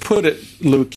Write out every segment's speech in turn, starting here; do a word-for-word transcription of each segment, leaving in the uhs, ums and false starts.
put it, Luke,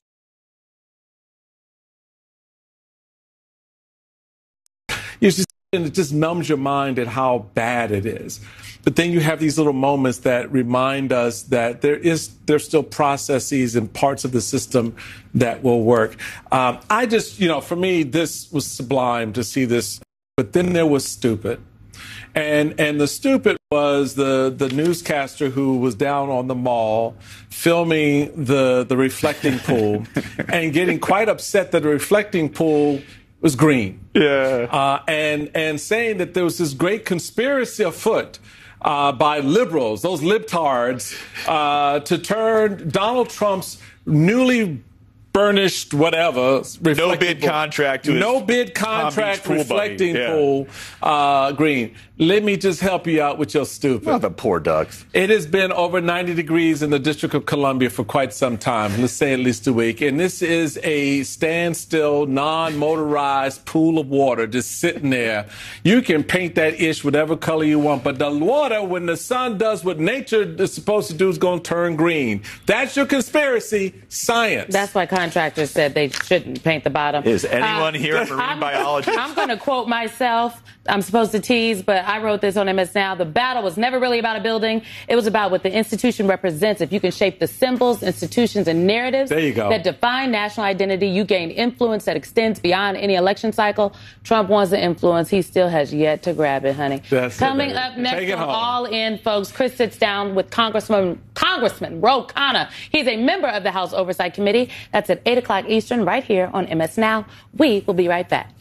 you just, and it just numbs your mind at how bad it is. But then you have these little moments that remind us that there is there's still processes and parts of the system that will work. Um, I just, you know, for me, this was sublime to see this. But then there was stupid. And and the stupid was the, the newscaster who was down on the mall filming the, the reflecting pool and getting quite upset that the reflecting pool was green. Yeah. Uh, and, and saying that there was this great conspiracy afoot uh, by liberals, those libtards, uh, to turn Donald Trump's newly burnished whatever no bid pool, contract to no his bid contract pool reflecting buddy. Yeah. pool uh, green. Let me just help you out with your stupid. Oh, the poor ducks. It has been over ninety degrees in the District of Columbia for quite some time, let's say at least a week. And this is a standstill, non-motorized pool of water just sitting there. You can paint that ish whatever color you want, but the water, when the sun does what nature is supposed to do, is going to turn green. That's your conspiracy. Science. That's why contractors said they shouldn't paint the bottom. Is anyone uh, here a marine I'm, biologist? I'm going to quote myself. I'm supposed to tease, but I wrote this on M S Now. The battle was never really about a building. It was about what the institution represents. If you can shape the symbols, institutions, and narratives there you go. that define national identity, you gain influence that extends beyond any election cycle. Trump wants the influence. He still has yet to grab it, honey. That's Coming it, up next on home. All In, folks, Chris sits down with Congressman, Congressman Ro Khanna. He's a member of the House Oversight Committee. That's at eight o'clock Eastern right here on M S Now. We will be right back.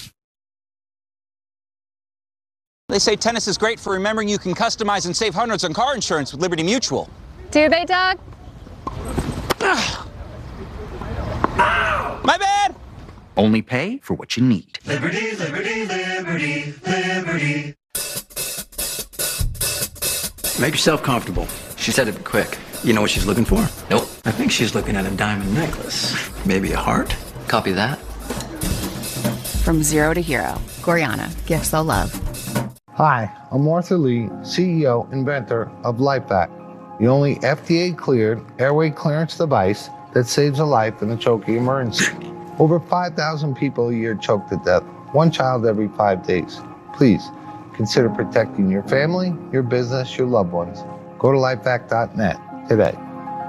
They say tennis is great for remembering you can customize and save hundreds on car insurance with Liberty Mutual. Do they, Doug? My bad! Only pay for what you need. Liberty, liberty, liberty, liberty. Make yourself comfortable. She said it'd be quick. You know what she's looking for? Nope. I think she's looking at a diamond necklace. Maybe a heart? Copy that. From zero to hero, Goriana, gifts they'll love. Hi, I'm Arthur Lee, C E O, inventor of LifeVac, the only F D A-cleared airway clearance device that saves a life in a choking emergency. Over five thousand people a year choke to death, one child every five days. Please, consider protecting your family, your business, your loved ones. Go to lifevac dot net today.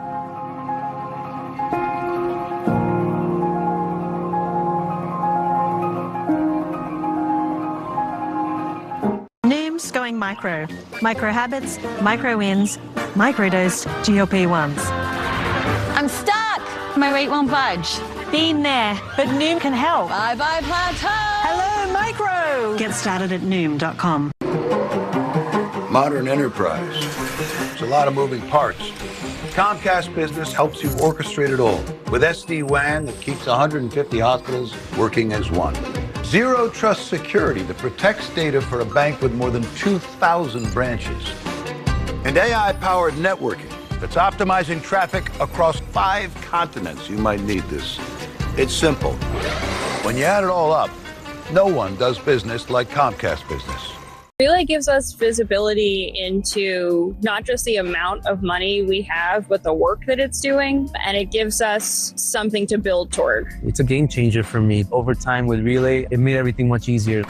Noom's going micro. Micro habits, micro wins, microdosed G L P ones. I'm stuck. My weight won't budge. Been there, but Noom can help. Bye bye plateau. Hello, micro. Get started at noom dot com. Modern enterprise. There's a lot of moving parts. Comcast Business helps you orchestrate it all with S D WAN that keeps one hundred fifty hospitals working as one. Zero Trust Security that protects data for a bank with more than two thousand branches. And A I-powered networking that's optimizing traffic across five continents. You might need this. It's simple. When you add it all up, no one does business like Comcast Business. Relay gives us visibility into not just the amount of money we have, but the work that it's doing, and it gives us something to build toward. It's a game changer for me. Over time with Relay, it made everything much easier.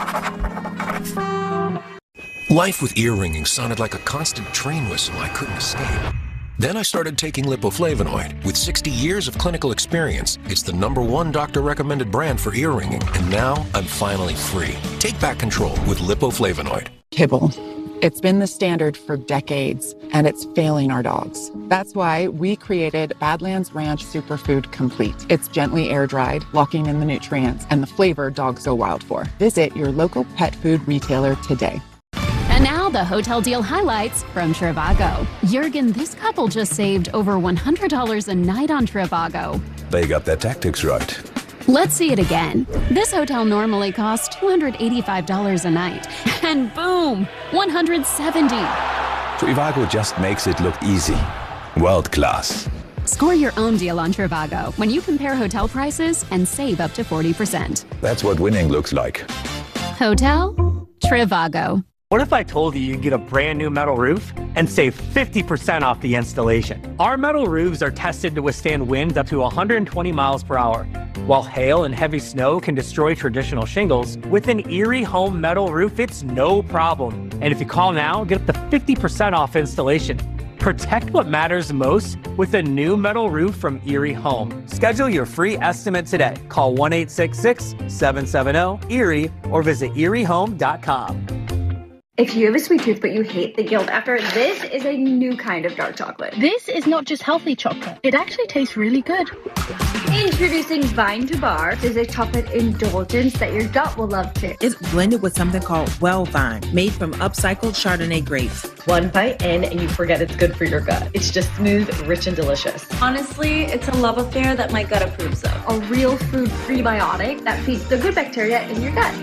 Life with ear ringing sounded like a constant train whistle I couldn't escape. Then I started taking Lipoflavonoid. With sixty years of clinical experience, it's the number one doctor-recommended brand for ear ringing, and now I'm finally free. Take back control with Lipoflavonoid. Kibble. It's been the standard for decades, and it's failing our dogs. That's why we created Badlands Ranch Superfood Complete. It's gently air-dried, locking in the nutrients and the flavor dogs go wild for. Visit your local pet food retailer today. And now the hotel deal highlights from Trivago. Jurgen, this couple just saved over one hundred dollars a night on Trivago. They got their tactics right. Let's see it again. This hotel normally costs two hundred eighty-five dollars a night. And boom, one hundred seventy dollars. Trivago just makes it look easy. World class. Score your own deal on Trivago when you compare hotel prices and save up to forty percent. That's what winning looks like. Hotel Trivago. What if I told you you could get a brand new metal roof and save fifty percent off the installation? Our metal roofs are tested to withstand winds up to one hundred twenty miles per hour. While hail and heavy snow can destroy traditional shingles, with an Erie Home metal roof, it's no problem. And if you call now, get up to fifty percent off installation. Protect what matters most with a new metal roof from Erie Home. Schedule your free estimate today. Call one eight six six, seven seven zero, E R I E or visit erie home dot com. If you have a sweet tooth but you hate the guilt after, this is a new kind of dark chocolate. This is not just healthy chocolate. It actually tastes really good. Introducing Vine to Bar. This is a chocolate indulgence that your gut will love too. It's blended with something called Well Vine, made from upcycled Chardonnay grapes. One bite in and you forget it's good for your gut. It's just smooth, rich, and delicious. Honestly, it's a love affair that my gut approves of. A real food prebiotic that feeds the good bacteria in your gut.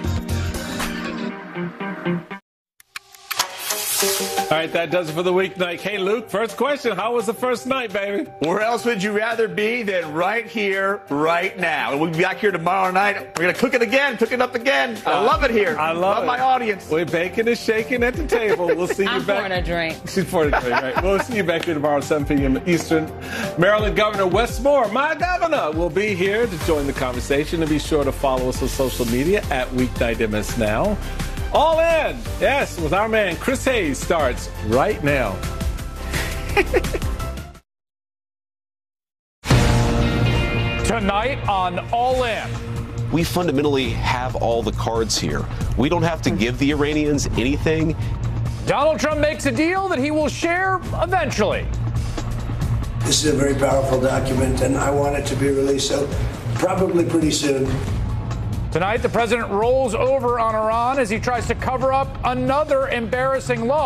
All right, that does it for the weeknight. Hey, Luke, first question. How was the first night, baby? Where else would you rather be than right here, right now? And we'll be back here tomorrow night. We're going to cook it again, cook it up again. I uh, love it here. I love, love it. my audience. We're baking and shaking at the table. We'll see you I'm back. I'm pouring a drink. She's pouring a drink, right? We'll see you back here tomorrow at seven p.m. Eastern. Maryland Governor Wes Moore, my governor, will be here to join the conversation. And be sure to follow us on social media at Weeknight M S Now. All In, yes, with our man Chris Hayes starts right now. Tonight on All In. We fundamentally have all the cards here. We don't have to give the Iranians anything. Donald Trump makes a deal that he will share eventually. This is a very powerful document, and I want it to be released so probably pretty soon. Tonight, the president rolls over on Iran as he tries to cover up another embarrassing law.